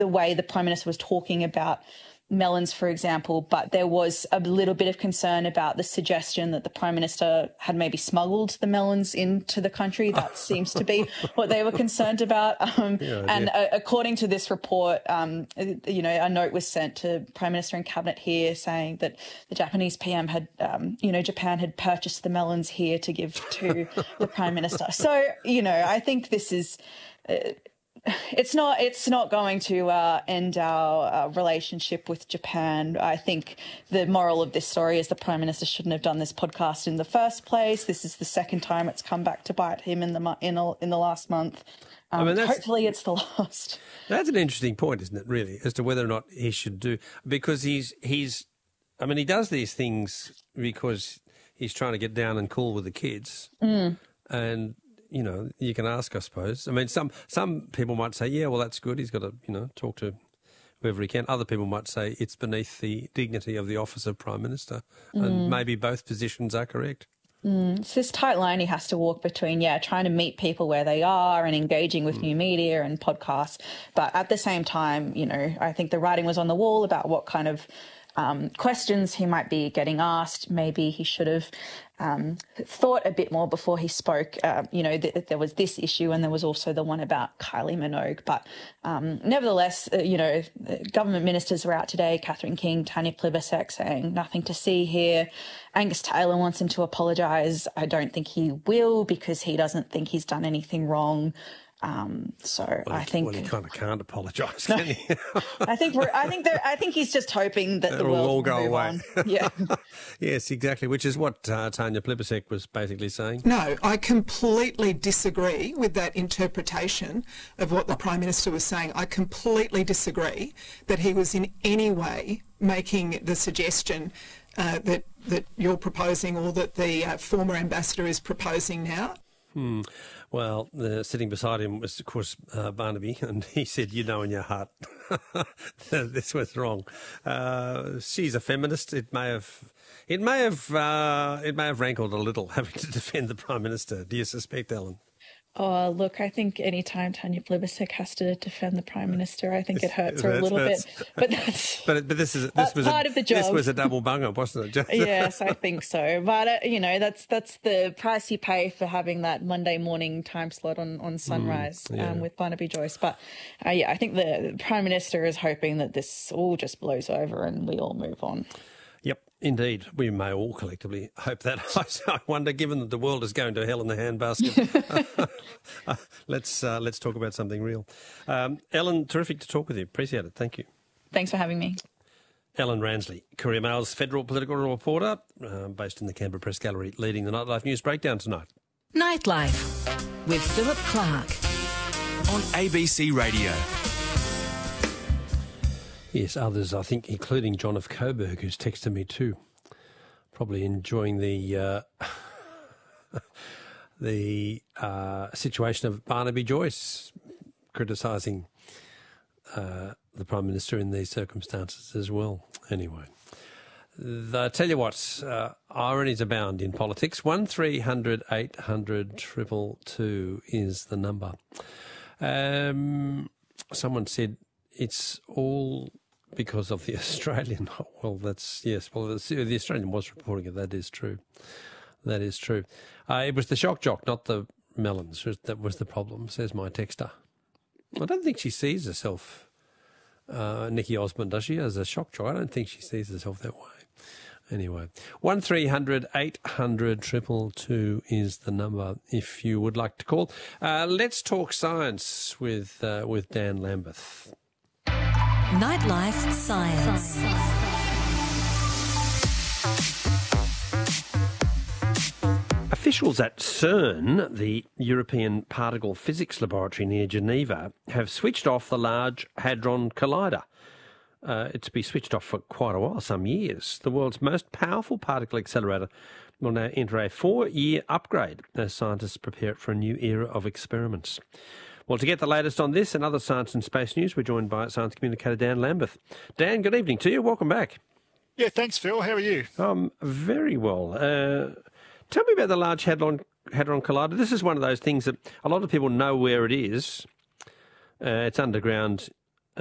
the way the Prime Minister was talking about melons, for example, but there was a little bit of concern about the suggestion that the Prime Minister had maybe smuggled the melons into the country. That seems to be what they were concerned about. According to this report, a note was sent to Prime Minister and Cabinet here saying that the Japanese PM had, Japan had purchased the melons here to give to the Prime Minister. So, I think this is... It's not going to end our relationship with Japan. I think the moral of this story is the Prime Minister shouldn't have done this podcast in the first place. This is the second time it's come back to bite him in the last month. Hopefully it's the last. That's an interesting point, isn't it, really, as to whether or not he should do, because he does these things because he's trying to get down and cool with the kids. And you can ask, I suppose. I mean, some people might say, yeah, well, that's good. He's got to, talk to whoever he can. Other people might say it's beneath the dignity of the office of Prime Minister. And maybe both positions are correct. It's this tight line he has to walk between, trying to meet people where they are and engaging with new media and podcasts. But at the same time, I think the writing was on the wall about what kind of questions he might be getting asked. Maybe he should have thought a bit more before he spoke. There was this issue and there was also the one about Kylie Minogue. But nevertheless, government ministers are out today, Catherine King, Tanya Plibersek, saying nothing to see here. Angus Taylor wants him to apologise. I don't think he will because he doesn't think he's done anything wrong. I think he kind of can't apologise, can he? I think he's just hoping that the world will go away. Yeah. Yes, exactly. Which is what Tanya Plibersek was basically saying. No, I completely disagree with that interpretation of what the Prime Minister was saying. I completely disagree that he was in any way making the suggestion that you're proposing or that the former ambassador is proposing now. Well, sitting beside him was, of course, Barnaby, and he said, in your heart, this was wrong. She's a feminist. It may have rankled a little having to defend the Prime Minister. Do you suspect, Ellen? Oh, look, I think any time Tanya Plibersek has to defend the Prime Minister, I think it hurts her a little bit. But this was part of the job. This was a double bunger, wasn't it? Yes, I think so. But, that's the price you pay for having that Monday morning time slot on Sunrise with Barnaby Joyce. But, I think the Prime Minister is hoping that this all just blows over and we all move on. Yep, indeed. We may all collectively hope that. I wonder, given that the world is going to hell in the handbasket, let's talk about something real. Ellen, terrific to talk with you. Appreciate it. Thank you. Thanks for having me. Ellen Ransley, Courier Mail's federal political reporter, based in the Canberra Press Gallery, leading the Nightlife News Breakdown tonight. Nightlife with Philip Clark on ABC Radio. Yes, others, I think, including John of Coburg, who's texted me too, probably enjoying the situation of Barnaby Joyce criticising the Prime Minister in these circumstances as well. Anyway, I tell you what, ironies abound in politics. 1300 800 222 is the number. Someone said it's all because of the Australian. Well, that's, yes, well, the Australian was reporting it. That is true. That is true. It was the shock jock, not the melons, that was the problem, says my texter. I don't think she sees herself, Nikki Osmond, does she, as a shock jock? I don't think she sees herself that way. Anyway, 1300 800 222 is the number if you would like to call. Let's talk science with Dan Lambeth. Nightlife Science. Officials at CERN, the European Particle Physics Laboratory near Geneva, have switched off the Large Hadron Collider. It's been switched off for quite a while, some years. The world's most powerful particle accelerator will now enter a 4-year upgrade as scientists prepare it for a new era of experiments. Well, to get the latest on this and other science and space news, we're joined by science communicator Dan Lambeth. Dan, good evening to you. Welcome back. Yeah, thanks, Phil. How are you? Very well. Tell me about the Large Hadron Collider. This is one of those things that a lot of people know where it is. It's underground